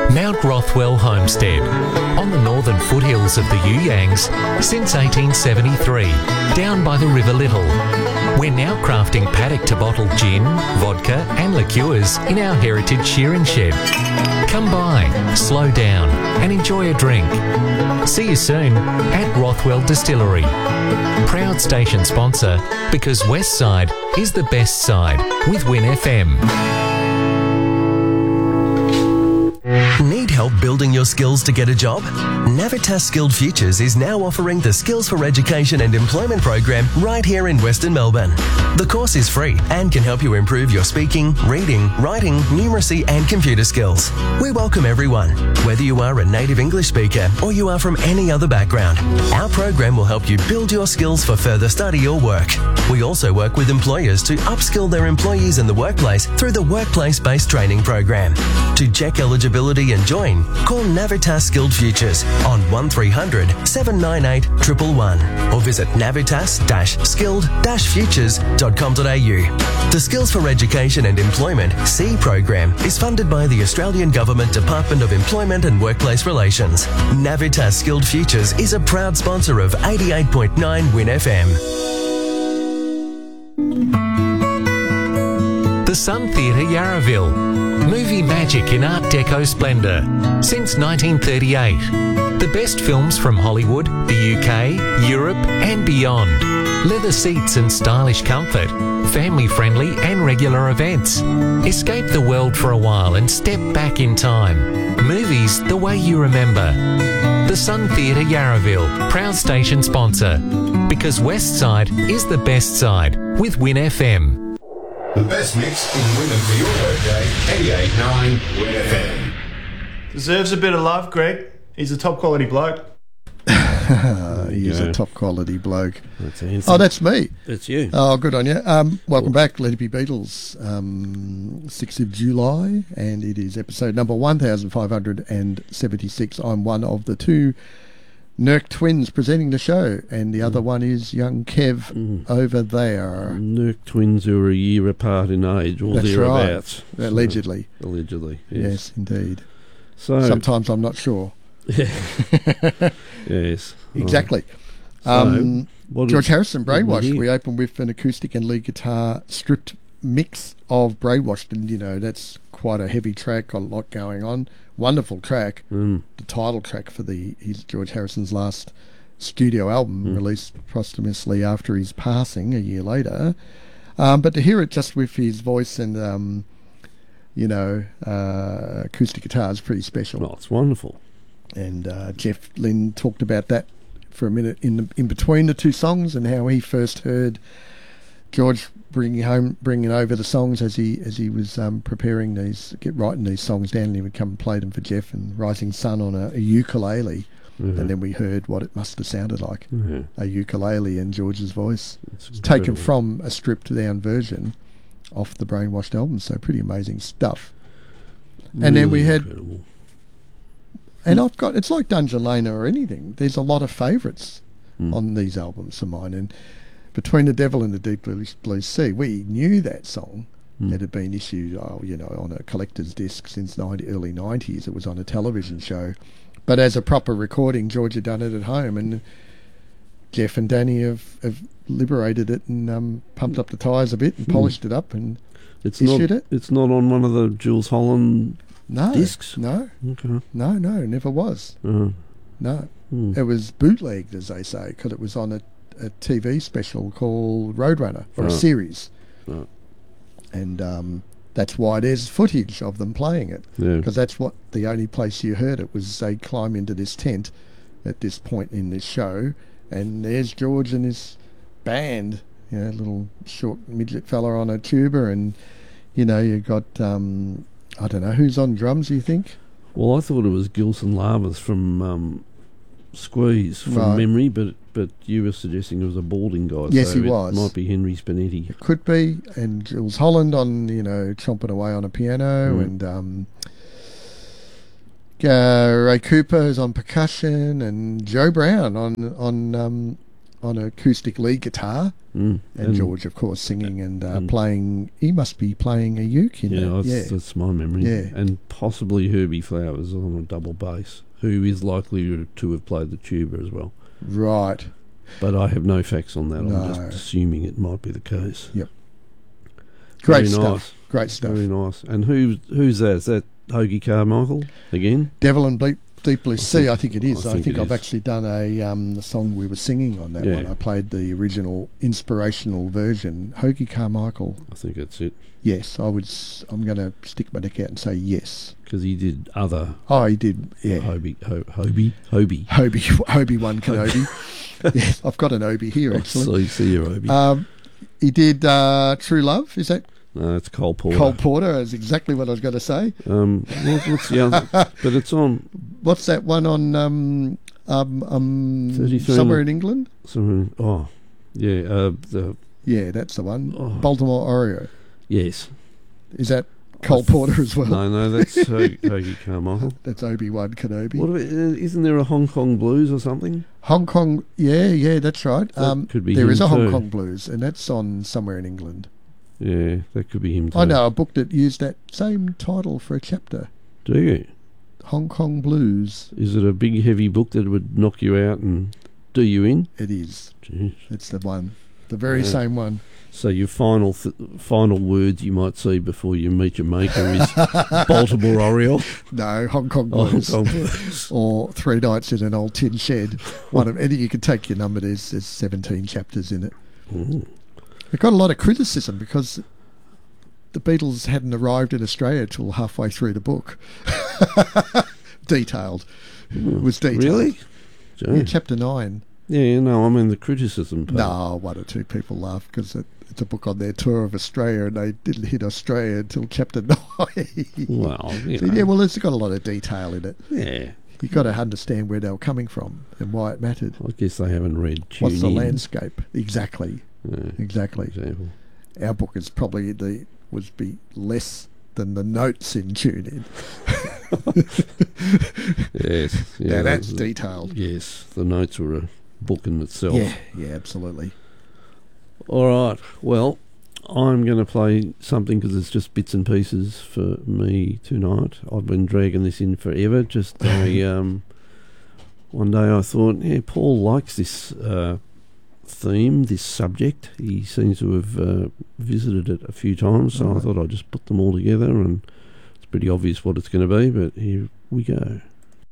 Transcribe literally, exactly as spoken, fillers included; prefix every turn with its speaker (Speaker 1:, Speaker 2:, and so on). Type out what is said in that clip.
Speaker 1: Mount Rothwell Homestead, on the northern foothills of the You Yangs since eighteen seventy-three, down by the River Little. We're now crafting paddock-to-bottle gin, vodka and liqueurs in our heritage shearing shed. Come by, slow down and enjoy a drink. See you soon at Rothwell Distillery. Proud station sponsor, because West Side is the best side with Win F M.
Speaker 2: Need help building your skills to get a job? Navitas Skilled Futures is now offering the Skills for Education and Employment program right here in Western Melbourne. The course is free and can help you improve your speaking, reading, writing, numeracy and computer skills. We welcome everyone, whether you are a native English speaker or you are from any other background. Our program will help you build your skills for further study or work. We also work with employers to upskill their employees in the workplace through the Workplace-Based Training Program. To check eligibility and join, call Navitas Skilled Futures on one three hundred, seven nine eight, one one one or visit navitas skilled futures dot com dot a u. The Skills for Education and Employment C program is funded by the Australian Government Department of Employment and Workplace Relations. Navitas Skilled Futures is a proud sponsor of eighty-eight point nine Win F M.
Speaker 1: The Sun Theatre Yarraville. Movie magic in Art Deco splendour since nineteen thirty-eight. The best films from Hollywood, the U K, Europe and beyond. Leather seats and stylish comfort. Family-friendly and regular events. Escape the world for a while and step back in time. Movies the way you remember. The Sun Theatre Yarraville, proud station sponsor. Because West Side is the best side with Win F M.
Speaker 3: The best mix in Wynnum for your birthday, eighty-eight point nine Win F M.
Speaker 4: Deserves a bit of love, Greg. He's a top quality bloke.
Speaker 5: He is a top quality bloke.
Speaker 6: That's
Speaker 5: oh, that's me.
Speaker 6: That's you.
Speaker 5: Oh, good on you. Um, welcome back, Let It Be Beatles, um, sixth of July, and it is episode number one thousand five hundred seventy-six. I'm one of the two Nurk twins presenting the show, and the other one is young Kev mm. over there.
Speaker 6: Nurk twins who are a year apart in age, or
Speaker 5: That's
Speaker 6: thereabouts.
Speaker 5: Right. Allegedly.
Speaker 6: So, allegedly, yes.
Speaker 5: Yes, indeed.
Speaker 6: So
Speaker 5: sometimes I'm not sure.
Speaker 6: Yeah. Yes.
Speaker 5: Exactly.
Speaker 6: So,
Speaker 5: um, George
Speaker 6: is,
Speaker 5: Harrison, Brainwashed. We open with an acoustic and lead guitar stripped mix of Brainwashed, and you know that's quite a heavy track, got a lot going on. Wonderful track,
Speaker 6: mm.
Speaker 5: the title track for the his George Harrison's last studio album, mm. released posthumously after his passing a year later. Um, but to hear it just with his voice and um, you know uh, acoustic guitar is pretty special.
Speaker 6: Oh, it's wonderful.
Speaker 5: And uh, Jeff Lynne talked about that for a minute in the, in between the two songs, and how he first heard George bringing home, bringing over the songs as he as he was um, preparing these, get writing these songs down, and he would come and play them for Jeff and Rising Sun on a, a ukulele, mm-hmm. and then we heard what it must have sounded like, mm-hmm. a ukulele and George's voice. It's, it's taken from a stripped down version off the Brainwashed album, so pretty amazing stuff. And
Speaker 6: really
Speaker 5: then we had.
Speaker 6: Incredible.
Speaker 5: And I've got, it's like Dungeon Lane or anything. There's a lot of favourites mm. on these albums of mine. And Between the Devil and the Deep Blue, Blue Sea, we knew that song. Mm. It had been issued, oh, you know, on a collector's disc since the early nineties. It was on a television show. But as a proper recording, George had done it at home. And Jeff and Danny have, have liberated it and um, pumped up the tyres a bit and mm. polished it up and
Speaker 6: it's
Speaker 5: issued
Speaker 6: not,
Speaker 5: it.
Speaker 6: It's not on one of the Jules Holland...
Speaker 5: No,
Speaker 6: discs?
Speaker 5: No,
Speaker 6: okay.
Speaker 5: no, no, never was.
Speaker 6: Uh-huh.
Speaker 5: No,
Speaker 6: mm.
Speaker 5: It was bootlegged, as they say, because it was on a, a T V special called Roadrunner, or
Speaker 6: right.
Speaker 5: a series,
Speaker 6: right.
Speaker 5: and um, that's why there's footage of them playing it, because yeah. that's what the only place you heard it was. They climb into this tent at this point in this show, and there's George and his band, you know, little short midget fella on a tuba, and you know you got. Um, I don't know, who's on drums, you think?
Speaker 6: Well, I thought it was Gilson Lavers from um, Squeeze, from
Speaker 5: right.
Speaker 6: memory, but but you were suggesting it was a balding guy.
Speaker 5: Yes,
Speaker 6: so
Speaker 5: he
Speaker 6: it
Speaker 5: was.
Speaker 6: Might be Henry Spinetti.
Speaker 5: It could be, and Jules Holland on, you know, chomping away on a piano, mm. and um, uh, Ray Cooper is on percussion, and Joe Brown on on um, on acoustic lead guitar,
Speaker 6: Mm.
Speaker 5: and, George, of course, singing and, uh,
Speaker 6: and-
Speaker 5: playing. He must be playing a uke in
Speaker 6: Yeah,
Speaker 5: that.
Speaker 6: that's,
Speaker 5: Yeah,
Speaker 6: that's my memory.
Speaker 5: Yeah.
Speaker 6: And possibly Herbie Flowers on a double bass, who is likely to have played the tuba as well.
Speaker 5: right.
Speaker 6: But I have no facts on that.
Speaker 5: No.
Speaker 6: I'm just assuming it might be the case.
Speaker 5: Great
Speaker 6: Very
Speaker 5: stuff.
Speaker 6: nice.
Speaker 5: Great stuff.
Speaker 6: Very nice. And who's who's that? Is that Hoagie Carmichael again?
Speaker 5: Devil and Deep, Deep Blue Sea,
Speaker 6: think-
Speaker 5: I think it is.
Speaker 6: I
Speaker 5: I
Speaker 6: think
Speaker 5: think,
Speaker 6: it
Speaker 5: I've
Speaker 6: is.
Speaker 5: actually done a um, the song we were singing on that
Speaker 6: Yeah.
Speaker 5: one. I played the original inspirational version. Hoagie Carmichael.
Speaker 6: I think that's it.
Speaker 5: Yes, I would. s- I'm going to stick my neck out and say yes.
Speaker 6: Because he did other
Speaker 5: Oh, he did. Yeah.
Speaker 6: Hobie, Ho, Hobie, Hobie.
Speaker 5: Hobie, Hobie one Kenobi. Yes, I've got an Obi here
Speaker 6: Oh,
Speaker 5: actually.
Speaker 6: see, see you, Hobie.
Speaker 5: Um, he did uh, True Love. Is that
Speaker 6: no, it's Cole Porter.
Speaker 5: Cole Porter? Is exactly what I was going to say.
Speaker 6: Um, what, what's the other? But it's on
Speaker 5: What's that one on? Um, um, um,
Speaker 6: thirty-three
Speaker 5: somewhere in England.
Speaker 6: some. Oh, yeah. Uh, the
Speaker 5: Yeah, that's the one.
Speaker 6: Oh.
Speaker 5: Baltimore Oreo.
Speaker 6: yes.
Speaker 5: Is that Cole Porter as well?
Speaker 6: No, no, that's Ho- Hoagie Carmichael.
Speaker 5: That's Obi-Wan Kenobi.
Speaker 6: What about, uh, isn't there a Hong Kong Blues or something?
Speaker 5: Hong Kong, yeah, yeah, that's right.
Speaker 6: That
Speaker 5: Um,
Speaker 6: could be
Speaker 5: there
Speaker 6: him
Speaker 5: is a Hong
Speaker 6: too.
Speaker 5: Kong Blues, and that's on somewhere in England.
Speaker 6: Yeah, that could be him too.
Speaker 5: I know a book that used that same title for a chapter,
Speaker 6: Do you?
Speaker 5: Hong Kong Blues.
Speaker 6: Is it a big heavy book that would knock you out and do you in?
Speaker 5: It is.
Speaker 6: Jeez.
Speaker 5: It's the one, the very
Speaker 6: Yeah.
Speaker 5: same one.
Speaker 6: So your final th- final words you might see before you meet your maker is Baltimore Oriole.
Speaker 5: No, Hong Kong
Speaker 6: Oh, Hong
Speaker 5: Blues.
Speaker 6: Kong Blues.
Speaker 5: Or Three Nights in an Old Tin Shed. One of, and you can take your number. There's, there's seventeen chapters in it.
Speaker 6: Ooh.
Speaker 5: It got a lot of criticism because the Beatles hadn't arrived in Australia until halfway through the book. Detailed. It was detailed.
Speaker 6: Really?
Speaker 5: Yeah,
Speaker 6: Gee.
Speaker 5: chapter nine.
Speaker 6: Yeah, no, I mean the criticism part.
Speaker 5: No, one or two people laughed because it, it's a book on their tour of Australia and they didn't hit Australia until chapter nine.
Speaker 6: Well, you
Speaker 5: So,
Speaker 6: know.
Speaker 5: yeah, well, it's got a lot of detail in it.
Speaker 6: Yeah.
Speaker 5: You've got to understand where they were coming from and why it mattered.
Speaker 6: I guess they haven't read Tune
Speaker 5: What's the
Speaker 6: In.
Speaker 5: landscape? Exactly.
Speaker 6: Yeah,
Speaker 5: Exactly.
Speaker 6: example.
Speaker 5: Our book is probably the would be less than the notes in Tune In.
Speaker 6: Yes. Yeah,
Speaker 5: now that's
Speaker 6: the-
Speaker 5: detailed.
Speaker 6: Yes, the notes were a book in itself.
Speaker 5: Yeah, yeah, absolutely.
Speaker 6: All right. Well, I'm going to play something because it's just bits and pieces for me tonight. I've been dragging this in forever. Just a, um, one day I thought, yeah, Paul likes this uh, theme, this subject. He seems to have uh, visited it a few times, so I
Speaker 5: Right.
Speaker 6: thought I'd just put them all together, and it's pretty obvious what it's going to be, but here we go.